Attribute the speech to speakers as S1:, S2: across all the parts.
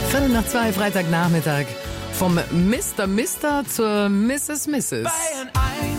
S1: 2:15, Freitagnachmittag. Vom Mr. zur Mrs.
S2: Bayern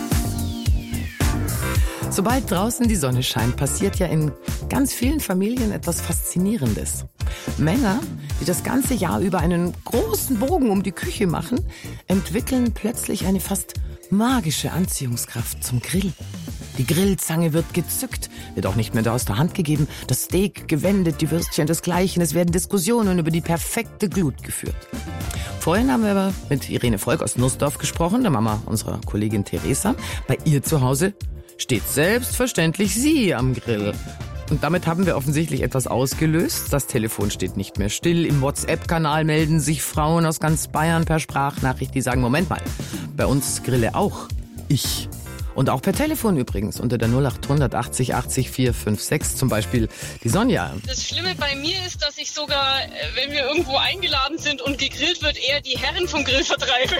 S2: 1.
S1: Sobald draußen die Sonne scheint, passiert ja in ganz vielen Familien etwas Faszinierendes. Männer, die das ganze Jahr über einen großen Bogen um die Küche machen, entwickeln plötzlich eine fast magische Anziehungskraft zum Grill. Die Grillzange wird gezückt, wird auch nicht mehr aus der Hand gegeben, das Steak gewendet, die Würstchen desgleichen. Es werden Diskussionen über die perfekte Glut geführt. Vorhin haben wir aber mit Irene Volk aus Nussdorf gesprochen, der Mama unserer Kollegin Theresa. Bei ihr zu Hause steht selbstverständlich sie am Grill. Und damit haben wir offensichtlich etwas ausgelöst. Das Telefon steht nicht mehr still. Im WhatsApp-Kanal melden sich Frauen aus ganz Bayern per Sprachnachricht, die sagen, Moment mal, bei uns grille auch ich. Und auch per Telefon übrigens, unter der 0800 80 80 456, zum Beispiel die Sonja.
S3: Das Schlimme bei mir ist, dass ich sogar, wenn wir irgendwo eingeladen sind und gegrillt wird, eher die Herren vom Grill vertreibe.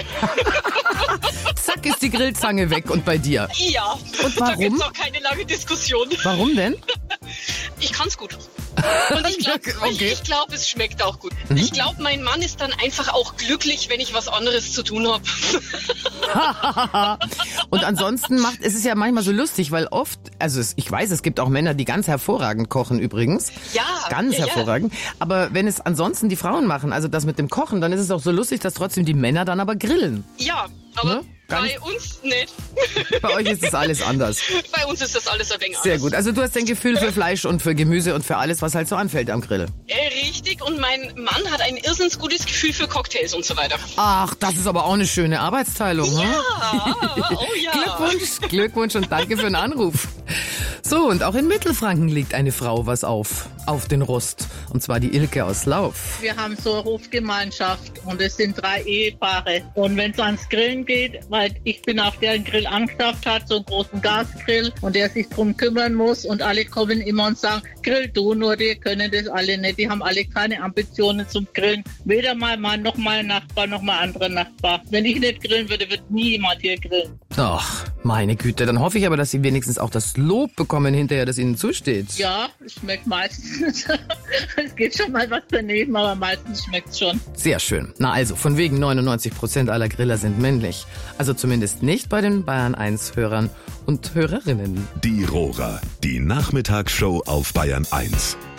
S1: Zack ist die Grillzange weg. Und bei dir?
S3: Ja.
S1: Und warum?
S3: Da gibt's auch keine lange Diskussion.
S1: Warum denn?
S3: Ich kann's gut. Und ich glaube, es schmeckt auch gut. Ich glaube, mein Mann ist dann einfach auch glücklich, wenn ich was anderes zu tun habe.
S1: Und ansonsten es ist ja manchmal so lustig, weil oft, ich weiß, es gibt auch Männer, die ganz hervorragend kochen übrigens.
S3: Ja.
S1: Ganz hervorragend. Aber wenn es ansonsten die Frauen machen, also das mit dem Kochen, dann ist es auch so lustig, dass trotzdem die Männer dann aber grillen.
S3: Ja, aber
S1: Ne?
S3: bei uns nicht.
S1: Bei euch ist das alles anders.
S3: Bei uns ist das alles ein wenig anders.
S1: Sehr gut. Also du hast ein Gefühl für Fleisch und für Gemüse und für alles, was halt so anfällt am Grill.
S3: Richtig. Und mein Mann hat ein irrsinnig gutes Gefühl für Cocktails und so weiter.
S1: Ach, das ist aber auch eine schöne Arbeitsteilung.
S3: Ja,
S1: Hm?
S3: oh ja.
S1: Glückwunsch und danke für den Anruf. So, und auch in Mittelfranken legt eine Frau was auf den Rost. Und zwar die Ilke aus Lauf.
S4: Wir haben so eine Hofgemeinschaft und es sind 3 Ehepaare. Und wenn es ans Grillen geht, weil ich bin auf der einen Grill angeschafft hat, so einen großen Gasgrill und der sich drum kümmern muss und alle kommen immer und sagen, grill du nur, die können das alle nicht. Die haben alle keine Ambitionen zum Grillen. Weder mal Mann, noch mal Nachbar, noch mal anderer Nachbar. Wenn ich nicht grillen würde, wird nie jemand hier grillen.
S1: Ach, meine Güte. Dann hoffe ich aber, dass Sie wenigstens auch das Lob bekommen hinterher, das Ihnen zusteht.
S4: Ja, es schmeckt meistens. Es geht schon mal was daneben, aber meistens schmeckt es schon.
S1: Sehr schön. Na also, von wegen 99% aller Griller sind männlich. Also zumindest nicht bei den Bayern 1 Hörern und Hörerinnen.
S5: Die Rohrer, die Nachmittagsshow auf Bayern 1.